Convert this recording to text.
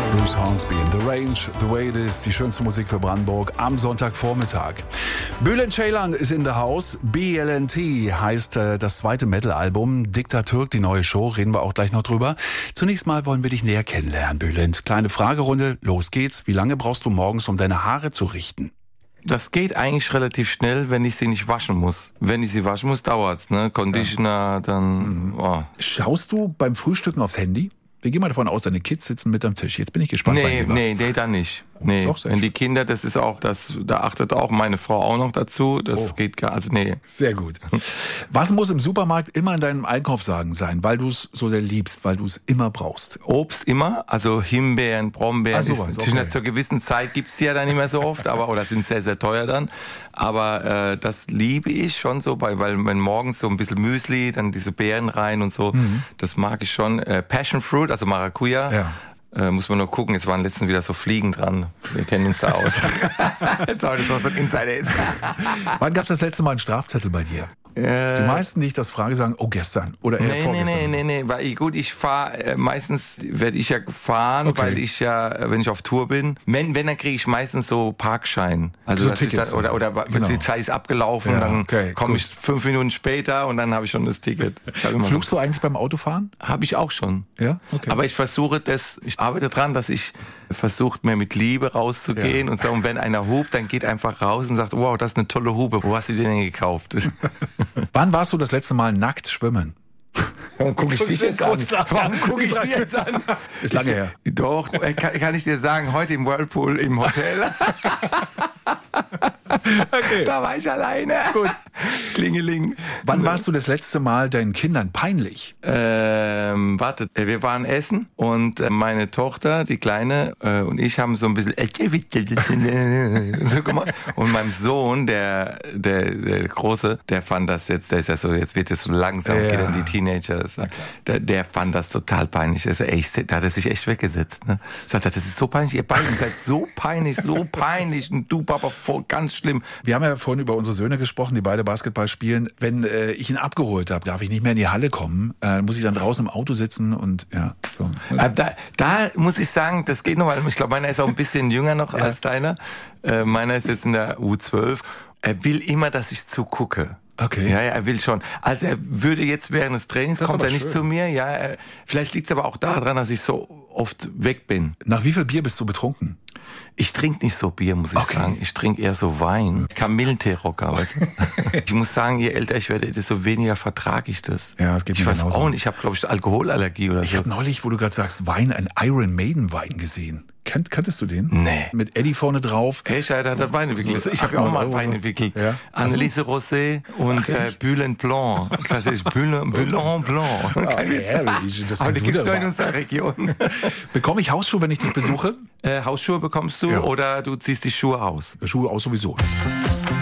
Bruce Hornsby in The Range, The Way It Is, die schönste Musik für Brandenburg am Sonntagvormittag. Bülent Ceylan ist in the house. BLNT heißt das zweite Metal-Album. Diktatürk, die neue Show, reden wir auch gleich noch drüber. Zunächst mal wollen wir dich näher kennenlernen, Bülent. Kleine Fragerunde, los geht's. Wie lange brauchst du morgens, um deine Haare zu richten? Das geht eigentlich relativ schnell, wenn ich sie nicht waschen muss. Wenn ich sie waschen muss, dauert's, ne? Conditioner, dann... Oh. Schaust du beim Frühstücken aufs Handy? Wir gehen mal davon aus, deine Kids sitzen mit am Tisch. Jetzt bin ich gespannt. Nee, dann nicht. Nee, doch, wenn die Kinder, das ist auch, da achtet auch meine Frau auch noch dazu. Das geht gar, also nee. Sehr gut. Was muss im Supermarkt immer in deinem Einkaufswagen sein, weil du es so sehr liebst, weil du es immer brauchst? Obst immer, also Himbeeren, Brombeeren. Zur gewissen Zeit gibt's die ja dann nicht mehr so oft, oder sind sehr, sehr teuer dann. Aber das liebe ich schon so, weil wenn morgens so ein bisschen Müsli, dann diese Beeren rein und so, das mag ich schon. Passion Fruit, also Maracuja. Ja. Muss man nur gucken, jetzt waren letztens wieder so Fliegen dran. Wir kennen uns da aus. Jetzt soll das so ein Insider jetzt. Wann gab es das letzte Mal einen Strafzettel bei dir? Die meisten, die ich das frage, sagen, oh, gestern oder eher vorgestern. Nee. Weil ich fahre, meistens werde ich ja gefahren, Okay. weil ich ja, wenn ich auf Tour bin, wenn dann kriege ich meistens so Parkschein. Also So das Tickets, ist dann, oder genau. die Zeit ist abgelaufen, Ja, dann okay, komme gut. ich 5 Minuten später und dann habe ich schon das Ticket. Flugst du eigentlich beim Autofahren? Habe ich auch schon. Ja, okay. Aber ich arbeite dran, dass ich versuche, mehr mit Liebe rauszugehen und so. Und wenn einer hupt, dann geht einfach raus und sagt, wow, das ist eine tolle Hupe. Wo hast du die denn gekauft? Wann warst du das letzte Mal nackt schwimmen? Warum gucke ich dich jetzt an? Warum gucke ich dich jetzt an? Ist lange her. Doch, kann ich dir sagen, heute im Whirlpool im Hotel. Okay. Da war ich alleine. Gut. Klingeling. Wann warst du das letzte Mal deinen Kindern peinlich? Warte, wir waren essen und meine Tochter, die Kleine, und ich haben so ein bisschen so gemacht. Und meinem Sohn, der Große, der fand das jetzt, der ist ja so, jetzt wird es so langsam, geht in die Teenager. Der fand das total peinlich. Also, da hat er sich echt weggesetzt. Ne? Sagt er, das ist so peinlich, ihr beiden seid so peinlich und du, Papa, ganz schlimm. Wir haben ja vorhin über unsere Söhne gesprochen, die beide Basketball spielen. Wenn ich ihn abgeholt habe, darf ich nicht mehr in die Halle kommen. Muss ich dann draußen im Auto sitzen und ja. So. Da muss ich sagen, das geht noch, weil ich glaube, meiner ist auch ein bisschen jünger noch als deiner. Meiner ist jetzt in der U12. Er will immer, dass ich zugucke. Okay. Ja, er will schon. Also er würde jetzt während des Trainings, kommt er nicht schön zu mir. Ja, vielleicht liegt es aber auch daran, dass ich so oft weg bin. Nach wie viel Bier bist du betrunken? Ich trinke nicht so Bier, muss ich sagen. Ich trinke eher so Wein. Kamillentee-Rocker, weißt du? Ich muss sagen, je älter ich werde, desto weniger vertrage ich das. Ja, das geht mir Ich weiß genauso. auch nicht, ich habe, glaube ich, Alkoholallergie oder Ich so. habe neulich, wo du gerade sagst, Wein, einen Iron Maiden Wein gesehen. Kanntest du den? Nee. Mit Eddie vorne drauf. Echt, der hat Wein entwickelt. Ich habe ja auch mal Wein entwickelt. Ja. Anneliese Rosé und Bülent Blanc. Das ist Bülent Blanc. Herrlich, das Aber klingt die gibt's doch in wunderbar. unserer Region. Bekomme ich Hausschuhe, wenn ich dich besuche? Hausschuhe bekommst du oder du ziehst die Schuhe aus? Schuhe auch sowieso.